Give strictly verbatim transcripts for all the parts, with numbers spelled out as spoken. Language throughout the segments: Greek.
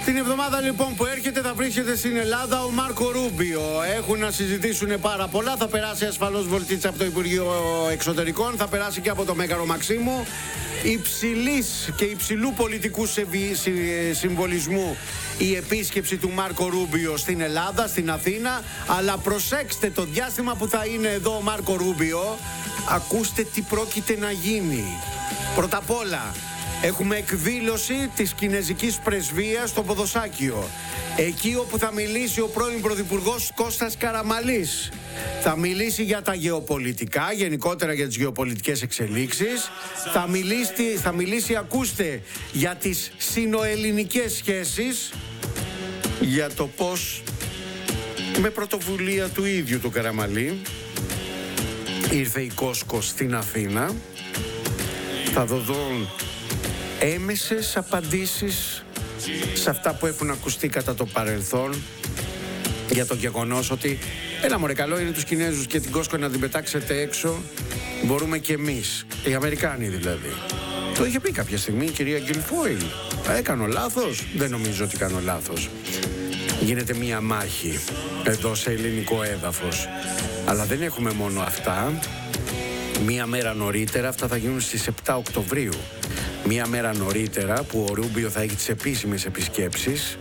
Την εβδομάδα λοιπόν που έρχεται θα βρίσκεται στην Ελλάδα ο Μάρκο Ρούμπιο. Έχουν να συζητήσουν πάρα πολλά. Θα περάσει ασφαλώς βολτίτσα από το Υπουργείο Εξωτερικών, θα περάσει και από το Μέγαρο Μαξίμου. Υψηλής και υψηλού πολιτικού συμβολισμού η επίσκεψη του Μάρκο Ρούμπιο στην Ελλάδα, στην Αθήνα. Αλλά προσέξτε το διάστημα που θα είναι εδώ ο Μάρκο Ρούμπιο. Ακούστε τι πρόκειται να γίνει. Πρώτα απ' όλα, έχουμε εκδήλωση της Κινεζικής Πρεσβείας στο Ποδοσάκιο. Εκεί όπου θα μιλήσει ο πρώην Πρωθυπουργός Κώστας Καραμανλής. Θα μιλήσει για τα γεωπολιτικά, γενικότερα για τις γεωπολιτικές εξελίξεις. Θα μιλήσει, θα μιλήσει, ακούστε, για τις συνοελληνικές σχέσεις. Για το πώς, με πρωτοβουλία του ίδιου του Καραμανλή, ήρθε η Κόσκο στην Αθήνα. Θα δοθούν έμεσες απαντήσεις σε αυτά που έχουν ακουστεί κατά το παρελθόν για το γεγονός ότι έλα μωρέ, καλό είναι τους Κινέζους και την Κόσκο να την πετάξετε έξω, μπορούμε και εμείς, οι Αμερικάνοι δηλαδή. Το είχε πει κάποια στιγμή η κυρία Γκιλφόιλ. Έκανα λάθος? Δεν νομίζω ότι κάνω λάθος. Γίνεται μία μάχη εδώ σε ελληνικό έδαφος. Αλλά δεν έχουμε μόνο αυτά. Μία μέρα νωρίτερα, αυτά θα γίνουν στις επτά Οκτωβρίου. Μία μέρα νωρίτερα που ο Ρούμπιο θα έχει τις επίσημες επισκέψεις,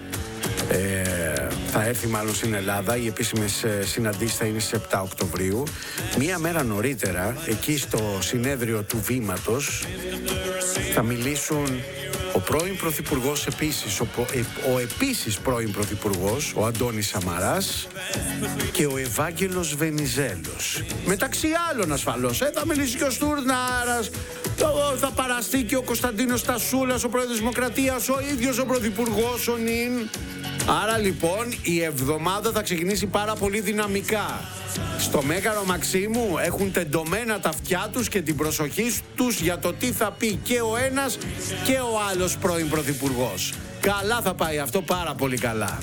ε, θα έρθει μάλλον στην Ελλάδα, οι επίσημες συναντήσεις θα είναι στις επτά Οκτωβρίου. Μία μέρα νωρίτερα, εκεί στο συνέδριο του Βήματος, θα μιλήσουν ο πρώην Πρωθυπουργός επίσης, ο, ο επίσης πρώην Πρωθυπουργός, ο Αντώνης Σαμαράς, και ο Ευάγγελος Βενιζέλος. Μεταξύ άλλων ασφαλώς, ε, θα μιλήσει και ο Στουρνάρας, θα παραστεί και ο Κωνσταντίνος Τασούλας, ο Πρόεδρος Δημοκρατίας, ο ίδιος ο Πρωθυπουργός, ο Νιν. Άρα λοιπόν η εβδομάδα θα ξεκινήσει πάρα πολύ δυναμικά. Στο Μέγαρο Μαξίμου έχουν τεντωμένα τα αυτιά τους και την προσοχή τους για το τι θα πει και ο ένας και ο άλλος πρώην Πρωθυπουργός. Καλά θα πάει αυτό, πάρα πολύ καλά.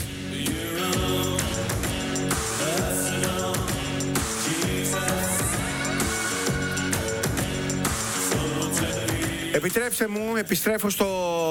Επιτρέψτε μου, επιστρέφω στο,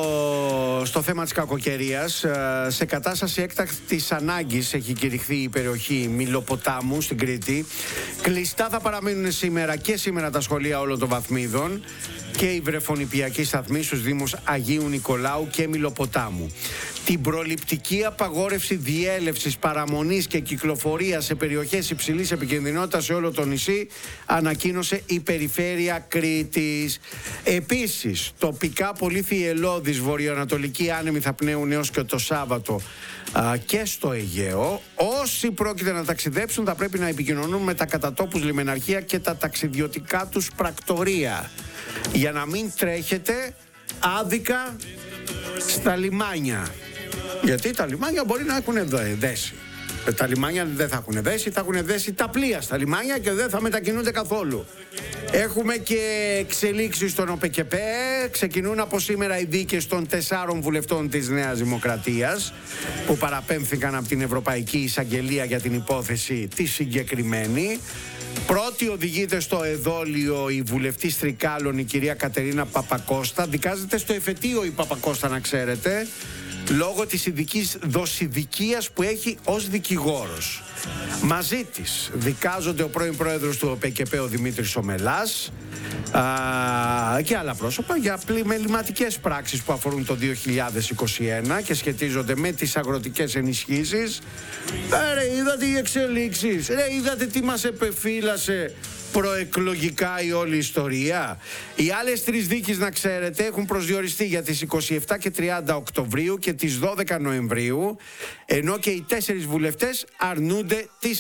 στο θέμα της κακοκαιρίας. Σε κατάσταση έκτακτης ανάγκης έχει κηρυχθεί η περιοχή Μιλοποτάμου στην Κρήτη. Κλειστά θα παραμείνουν σήμερα και σήμερα τα σχολεία όλων των βαθμίδων και οι βρεφονιπιακοί σταθμοί στους Δήμους Αγίου Νικολάου και Μιλοποτάμου. Την προληπτική απαγόρευση διέλευσης, παραμονής και κυκλοφορίας σε περιοχές υψηλής επικινδυνότητας σε όλο το νησί ανακοίνωσε η Περιφέρεια Κρήτης. Επίσης, τοπικά πολύ θυελλώδεις βορειοανατολικοί άνεμοι θα πνέουν έως και το Σάββατο α, και στο Αιγαίο. Όσοι πρόκειται να ταξιδέψουν θα πρέπει να επικοινωνούν με τα κατατόπους λιμεναρχεία και τα ταξιδιωτικά τους πρακτορεία, για να μην τρέχετε άδικα στα λιμάνια. Γιατί τα λιμάνια μπορεί να έχουν δέσει. Τα λιμάνια δεν θα έχουν δέσει, θα έχουν δέσει τα πλοία στα λιμάνια και δεν θα μετακινούνται καθόλου. Έχουμε και εξελίξεις στον ΟΠΕΚΕΠΕ. Ξεκινούν από σήμερα οι δίκες των τεσσάρων βουλευτών της Νέας Δημοκρατίας που παραπέμφθηκαν από την Ευρωπαϊκή Εισαγγελία για την υπόθεση τη συγκεκριμένη. Πρώτη οδηγείται στο εδόλιο η βουλευτής Τρικάλων, η κυρία Κατερίνα Παπακώστα. Δικάζεται στο εφετείο η Παπακώστα, να ξέρετε, λόγω της ειδικής δοσηδικίας που έχει ως δικηγόρος. Μαζί της δικάζονται ο πρώην πρόεδρος του ΟΠΕΚΕΠΕ, ο Δημήτρης Ομελάς, α, και άλλα πρόσωπα για πλημεληματικές πράξεις που αφορούν το δύο χιλιάδες είκοσι ένα και σχετίζονται με τις αγροτικές ενισχύσεις. Ε, ρε, είδατε οι εξελίξεις, ρε, είδατε τι μας επεφύλασε προεκλογικά η όλη ιστορία. Οι άλλες τρεις δίκες, να ξέρετε, έχουν προσδιοριστεί για τις είκοσι επτά και τριάντα Οκτωβρίου και τις δώδεκα Νοεμβρίου, ενώ και οι τέσσερις βουλευτές αρνούνται τις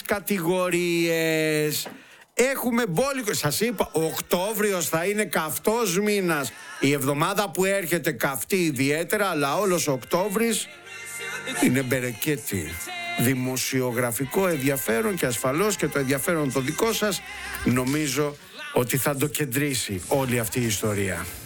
κατηγορίες. Έχουμε μπόλικο, σας είπα, ο Οκτώβριος θα είναι καυτός μήνας. Η εβδομάδα που έρχεται καυτή ιδιαίτερα, αλλά όλος ο Οκτώβρης είναι μπερεκέτη. Δημοσιογραφικό ενδιαφέρον και ασφαλώς και το ενδιαφέρον το δικό σας νομίζω ότι θα το κεντρήσει όλη αυτή η ιστορία.